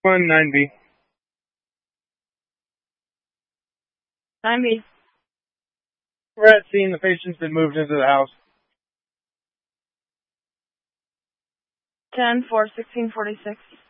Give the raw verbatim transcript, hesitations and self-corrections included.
One nine B. nine B. We're at scene. The patient's been moved into the house. ten four sixteen forty-six.